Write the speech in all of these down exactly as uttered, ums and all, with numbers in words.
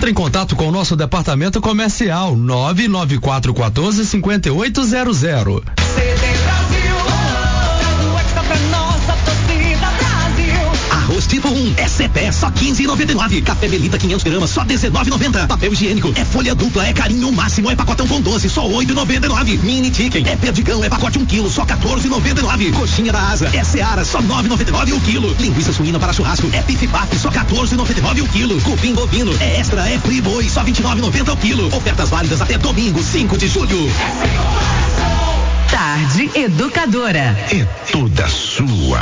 Entre em contato com o nosso departamento comercial nove nove quatro um quatro cinco oito zero zero. C D Brasil, oh, extra pra nossa torcida Brasil. Arroz tipo um é Cepé, só quinze e noventa e nove. Café Belita quinhentos gramas, só dezenove e noventa. Papel higiênico é folha dupla, é carinho máximo, é pacotão com doze, só oito e noventa e nove. Mini chicken é perdigão, é pacote um quilo, só quatorze e noventa e nove. Coxinha da asa é Seara, só nove e noventa e nove o quilo. Linguiça suína para churrasco é Pif Paf, só quatorze e noventa e nove o quilo. Cupim bovino é Extra, é Free Boi, só vinte e nove e noventa o quilo. Ofertas válidas até domingo, cinco de julho. Tarde Educadora. É toda sua.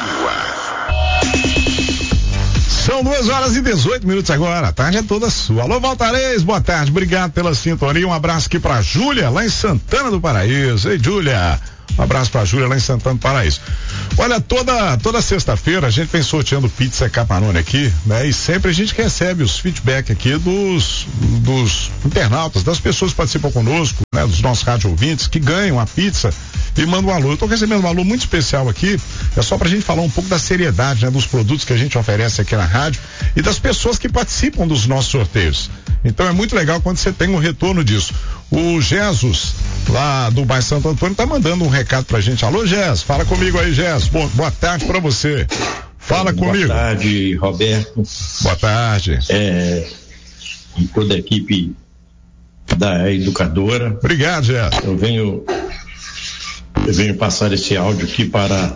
São duas horas e dezoito minutos agora. A tarde é toda sua. Alô, Valtarez, boa tarde. Obrigado pela sintonia. Um abraço aqui pra Júlia, lá em Santana do Paraíso. Ei, Júlia. Um abraço pra Júlia lá em Santana do Paraíso. Olha, toda, toda sexta-feira a gente vem sorteando pizza Capanone aqui, né? E sempre a gente recebe os feedback aqui dos, dos internautas, das pessoas que participam conosco, né? Dos nossos rádio ouvintes que ganham a pizza e mandam um alô. Eu tô recebendo um alô muito especial aqui, é só pra gente falar um pouco da seriedade, né? Dos produtos que a gente oferece aqui na rádio e das pessoas que participam dos nossos sorteios. Então é muito legal quando você tem um retorno disso. O Jesus, lá do bairro Santo Antônio, tá mandando um recado pra gente. Alô, Gés, fala comigo aí, Gés. Boa, boa tarde pra você. Fala boa comigo. Boa tarde, Roberto. Boa tarde. É, e toda a equipe da Educadora. Obrigado, Gés. Eu venho, eu venho passar esse áudio aqui para,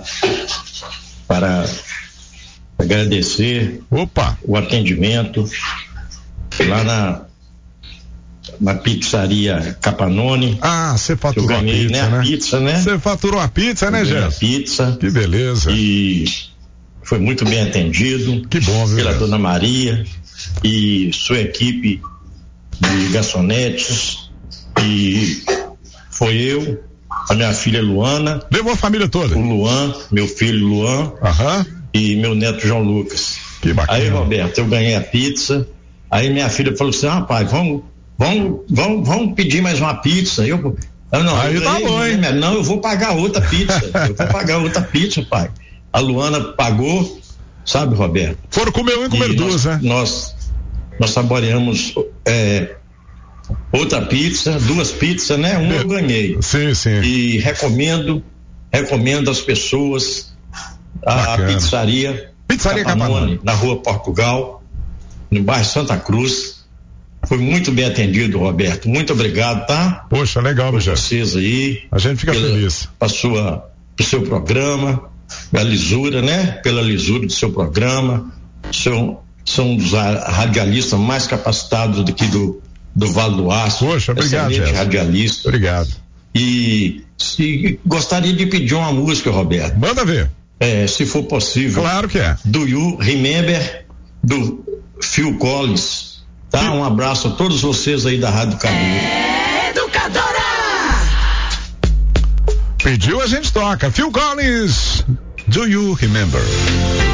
para agradecer Opa. o atendimento lá na na pizzaria Capanone. Ah, você faturou eu ganhei, a pizza, né? né? A pizza, né? Você faturou a pizza, né, Gé? A pizza. Que beleza. E foi muito bem atendido. Que bom, viu? Pela Gé? dona Maria e sua equipe de garçonetes. E foi eu, a minha filha Luana. Levou a família toda? O Luan, meu filho Luan. Aham. E meu neto João Lucas. Que bacana. Aí, Roberto, eu ganhei a pizza. Aí minha filha falou assim: ah, pai, vamos. Vamos, vamos, vamos pedir mais uma pizza. Eu, eu não, aí eu, tá eu, bom, hein? Não, eu vou pagar outra pizza. Eu vou pagar outra pizza, pai. A Luana pagou, sabe, Roberto? Foram comer um e comer duas, né? Nós, nós saboreamos é, outra pizza, duas pizzas, né? Uma eu ganhei. Sim, sim. E recomendo, recomendo às pessoas a, a pizzaria. Pizzaria Capanone, Capanone, na rua Portugal, no bairro Santa Cruz. Foi muito bem atendido, Roberto. Muito obrigado, tá? Poxa, legal, meu Jeff. Vocês aí. A gente fica pela, feliz. Pra sua, pro seu programa, a lisura, né? Pela lisura do seu programa. São, são um dos radialistas mais capacitados daqui do, do Vale do Aço. Poxa, obrigado, Jeff. Radialista. Obrigado. E, e gostaria de pedir uma música, Roberto. Manda ver. É, se for possível. Claro que é. Do You Remember, do Phil Collins. Tá? Um abraço a todos vocês aí da Rádio Educadora. Educadora! Pediu, a gente toca. Phil Collins, Do You Remember?